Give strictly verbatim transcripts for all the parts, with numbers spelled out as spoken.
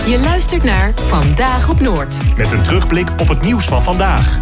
Je luistert naar Vandaag op Noord. Met een terugblik op het nieuws van vandaag.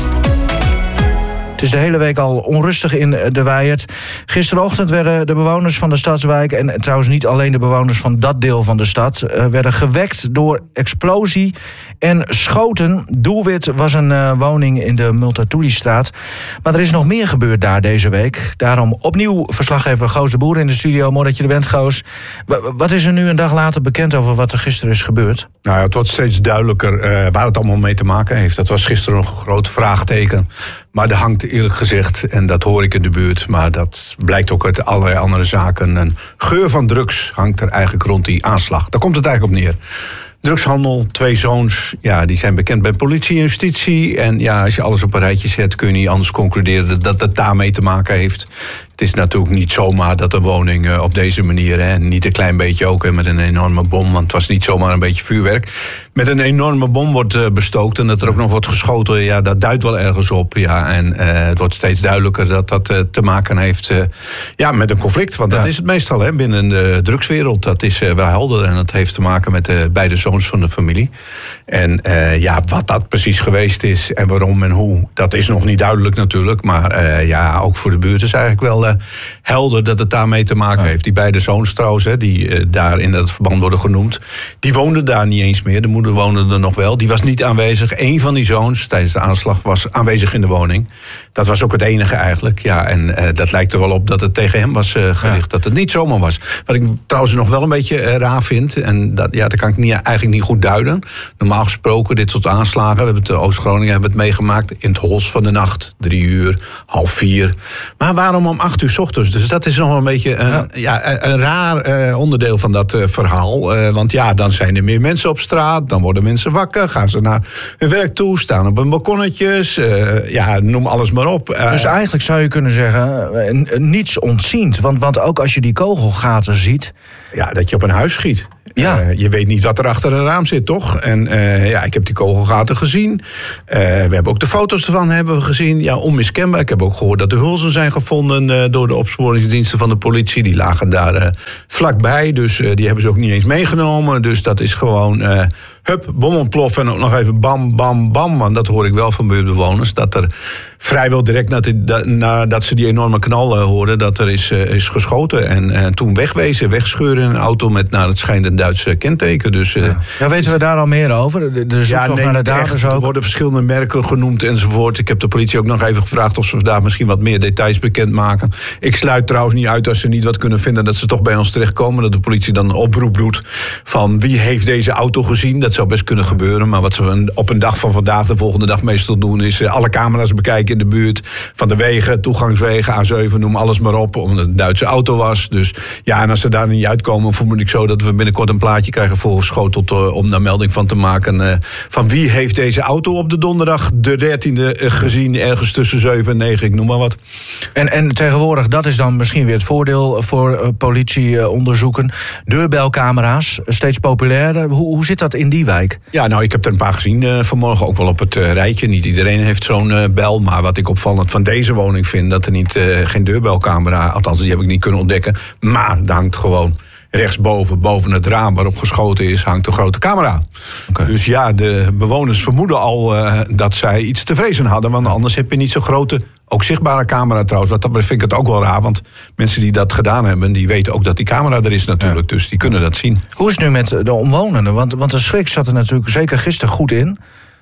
Het is de hele week al onrustig in de Wijert. Gisterochtend werden de bewoners van de Stadswijk, en trouwens niet alleen de bewoners van dat deel van de stad, werden gewekt door explosie en schoten. Doelwit was een uh, woning in de Multatuli-straat. Maar er is nog meer gebeurd daar deze week. Daarom opnieuw verslaggever Goos de Boer in de studio. Mooi dat je er bent, Goos. Wat is er nu een dag later bekend over wat er gisteren is gebeurd? Nou, het wordt steeds duidelijker uh, waar het allemaal mee te maken heeft. Dat was gisteren nog een groot vraagteken. Maar er hangt eerlijk gezegd, en dat hoor ik in de buurt, maar dat blijkt ook uit allerlei andere zaken, een geur van drugs hangt er eigenlijk rond die aanslag. Daar komt het eigenlijk op neer. Drugshandel, twee zoons, ja, die zijn bekend bij politie en justitie. En ja, als je alles op een rijtje zet, kun je niet anders concluderen dat het daarmee te maken heeft. Het is natuurlijk niet zomaar dat een woning uh, op deze manier, hè, niet een klein beetje ook, hè, met een enorme bom, want het was niet zomaar een beetje vuurwerk, met een enorme bom wordt uh, bestookt en dat er ook nog wordt geschoten, ja, dat duidt wel ergens op. Ja, en uh, het wordt steeds duidelijker dat dat uh, te maken heeft uh, ja, met een conflict, want ja. dat is het meestal hè, binnen de drugswereld. Dat is uh, wel helder en dat heeft te maken met de beide zoons van de familie. En uh, ja, wat dat precies geweest is en waarom en hoe, dat is nog niet duidelijk natuurlijk, maar uh, ja, ook voor de buurt is eigenlijk wel Uh, helder dat het daarmee te maken ja. heeft. Die beide zoons trouwens, hè, die uh, daar in dat verband worden genoemd, die woonden daar niet eens meer. De moeder woonde er nog wel. Die was niet aanwezig. Eén van die zoons tijdens de aanslag was aanwezig in de woning. Dat was ook het enige eigenlijk. Ja, en uh, dat lijkt er wel op dat het tegen hem was uh, gericht. Ja. Dat het niet zomaar was. Wat ik trouwens nog wel een beetje uh, raar vind, en dat, ja, dat kan ik niet, eigenlijk niet goed duiden. Normaal gesproken, dit soort aanslagen, we hebben het uh, Oost-Groningen hebben het meegemaakt in het hols van de nacht. Drie uur, half vier. Maar waarom om acht uur 's ochtends? Dus dat is nog een beetje een, ja. Ja, een raar uh, onderdeel van dat uh, verhaal. Uh, want ja, dan zijn er meer mensen op straat, dan worden mensen wakker, gaan ze naar hun werk toe, staan op hun balkonnetjes, uh, ja, noem alles maar op. Uh, dus eigenlijk zou je kunnen zeggen, uh, niets ontziend. Want, want ook als je die kogelgaten ziet, ja, dat je op een huis schiet. Ja. Uh, je weet niet wat er achter een raam zit, toch? En uh, ja, ik heb die kogelgaten gezien. Uh, we hebben ook de foto's ervan hebben we gezien. Ja, onmiskenbaar. Ik heb ook gehoord dat de hulzen zijn gevonden uh, door de opsporingsdiensten van de politie. Die lagen daar uh, vlakbij, dus uh, die hebben ze ook niet eens meegenomen. Dus dat is gewoon Uh, hup, bom ontploffen en ook nog even bam, bam, bam. Want dat hoor ik wel van buurtbewoners. Dat er vrijwel direct nadat na ze die enorme knal uh, hoorden, dat er is, uh, is geschoten. En uh, toen wegwezen, wegscheuren in een auto met naar het schijnt een Duitse kenteken. Dus, uh, ja. ja, weten we daar al meer over? De, de ja, nee, naar de daders ook. Er worden verschillende merken genoemd enzovoort. Ik heb de politie ook nog even gevraagd of ze vandaag misschien wat meer details bekendmaken. Ik sluit trouwens niet uit als ze niet wat kunnen vinden, dat ze toch bij ons terechtkomen. Dat de politie dan een oproep doet van wie heeft deze auto gezien. Dat zou best kunnen gebeuren, maar wat ze op een dag van vandaag, de volgende dag meestal doen, is alle camera's bekijken in de buurt van de wegen, toegangswegen, A zeven, noem alles maar op, omdat het een Duitse auto was. Dus ja, en als ze daar niet uitkomen, vermoed ik zo dat we binnenkort een plaatje krijgen voorgeschoteld uh, om daar melding van te maken uh, van wie heeft deze auto op de donderdag de dertiende uh, gezien, ergens tussen zeven en negen, ik noem maar wat. En, en tegenwoordig, dat is dan misschien weer het voordeel voor uh, politieonderzoeken. Deurbelcamera's, steeds populairder. Hoe, hoe zit dat in die wijk? Ja, nou, ik heb er een paar gezien uh, vanmorgen, ook wel op het uh, rijtje. Niet iedereen heeft zo'n uh, bel, maar wat ik opvallend van deze woning vind, dat er niet, uh, geen deurbelcamera, althans die heb ik niet kunnen ontdekken, maar er hangt gewoon rechtsboven, boven het raam waarop geschoten is, hangt een grote camera. Okay. Dus ja, de bewoners vermoeden al uh, dat zij iets te vrezen hadden, want anders heb je niet zo'n grote, ook zichtbare camera trouwens. Wat dat vind ik het ook wel raar, want mensen die dat gedaan hebben, die weten ook dat die camera er is natuurlijk, ja. Dus die kunnen dat zien. Hoe is het nu met de omwonenden? Want, want de schrik zat er natuurlijk zeker gisteren goed in.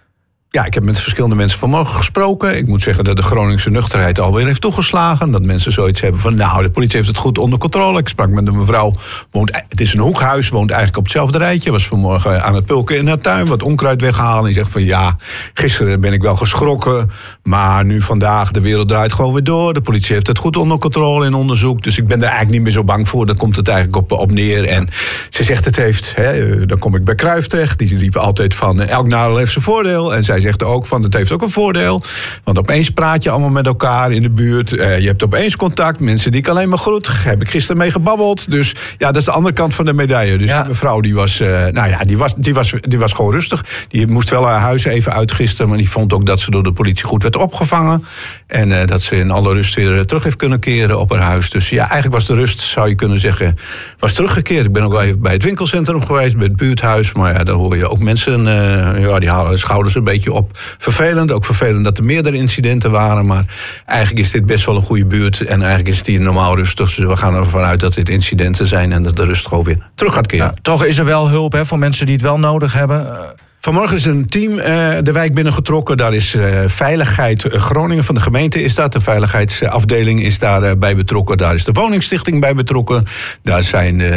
Ja, ik heb met verschillende mensen vanmorgen gesproken. Ik moet zeggen dat de Groningse nuchterheid alweer heeft toegeslagen. Dat mensen zoiets hebben van, nou, de politie heeft het goed onder controle. Ik sprak met een mevrouw, woont, het is een hoekhuis, woont eigenlijk op hetzelfde rijtje. Was vanmorgen aan het pulken in haar tuin, wat onkruid weghalen. En die zegt van, ja, gisteren ben ik wel geschrokken, maar nu vandaag, de wereld draait gewoon weer door. De politie heeft het goed onder controle in onderzoek. Dus ik ben er eigenlijk niet meer zo bang voor. Daar komt het eigenlijk op, op neer. En ze zegt, het heeft, hè, dan kom ik bij Cruijff terecht. Die riep altijd van, elk nadeel heeft zijn voordeel. En zij zegt ook van, het heeft ook een voordeel. Want opeens praat je allemaal met elkaar in de buurt. Uh, je hebt opeens contact. Mensen die ik alleen maar groet. Heb ik gisteren mee gebabbeld. Dus ja, dat is de andere kant van de medaille. Dus ja. die mevrouw die was, uh, nou ja, die was, die, was, die was gewoon rustig. Die moest wel haar huis even uit gisteren. Maar die vond ook dat ze door de politie goed werd opgevangen. En uh, dat ze in alle rust weer terug heeft kunnen keren op haar huis. Dus ja, eigenlijk was de rust, zou je kunnen zeggen, was teruggekeerd. Ik ben ook wel even bij het winkelcentrum geweest, bij het buurthuis. Maar ja, daar hoor je ook mensen, uh, ja, die halen de schouders een beetje op. Vervelend, ook vervelend dat er meerdere incidenten waren. Maar eigenlijk is dit best wel een goede buurt. En eigenlijk is het hier normaal rustig. Dus we gaan ervan uit dat dit incidenten zijn en dat de rust gewoon weer terug gaat keren. Ja, toch is er wel hulp hè, voor mensen die het wel nodig hebben. Vanmorgen is een team uh, de wijk binnengetrokken. Daar is uh, Veiligheid Groningen van de gemeente is dat. De veiligheidsafdeling is daarbij uh, bij betrokken. Daar is de woningstichting bij betrokken. Daar zijn uh,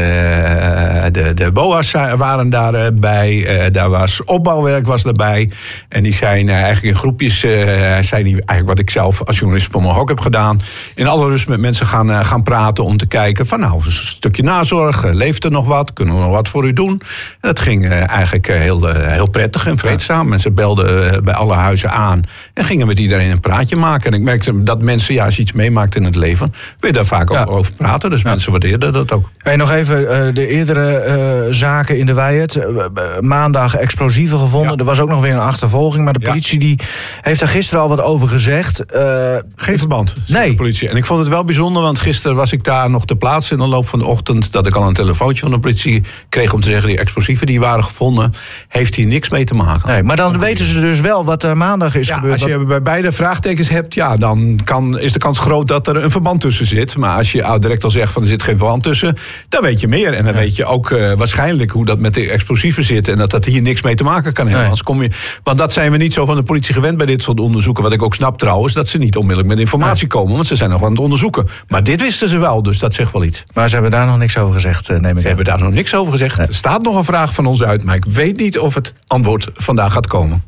de, de B O A's waren daarbij. Uh, daar was opbouwwerk was daarbij. En die zijn uh, eigenlijk in groepjes, uh, zijn die eigenlijk wat ik zelf als journalist voor mijn hok heb gedaan. In alle rust met mensen gaan, uh, gaan praten om te kijken van nou, een stukje nazorg. Uh, leeft er nog wat? Kunnen we nog wat voor u doen? En dat ging uh, eigenlijk uh, heel, uh, heel prettig en vreedzaam. Ja. Mensen belden uh, bij alle huizen aan en gingen met iedereen een praatje maken. En ik merkte dat mensen, ja, als je iets meemaakt in het leven, wil je daar vaak ja. over praten. Dus ja. mensen waardeerden dat ook. Hey, nog even uh, de eerdere uh, zaken in de Wijert. Uh, maandag explosieven gevonden. Ja. Er was ook nog weer een achtervolging. Maar de politie ja. die heeft daar gisteren al wat over gezegd. Uh, Geen verband. Nee. De politie. En ik vond het wel bijzonder, want gisteren was ik daar nog te plaatsen in de loop van de ochtend. Dat ik al een telefoontje van de politie kreeg om te zeggen, die explosieven die waren gevonden, heeft hier niks mee te maken. Nee, maar dan weten ze dus wel wat er maandag is ja, gebeurd. Als je bij beide vraagtekens hebt, ja, dan kan, is de kans groot dat er een verband tussen zit. Maar als je ah, direct al zegt van er zit geen verband tussen, dan weet je meer. En dan ja. weet je ook uh, waarschijnlijk hoe dat met de explosieven zit. En dat dat hier niks mee te maken kan hebben. Nee. Kom je, want dat zijn we niet zo van de politie gewend bij dit soort onderzoeken. Wat ik ook snap trouwens, dat ze niet onmiddellijk met informatie nee. komen. Want ze zijn nog aan het onderzoeken. Maar dit wisten ze wel, dus dat zegt wel iets. Maar ze hebben daar nog niks over gezegd, neem ik aan. Ze hebben daar nog niks over gezegd. Nee. Er staat nog een vraag van ons uit, maar ik weet niet of het antwoord vandaag gaat komen.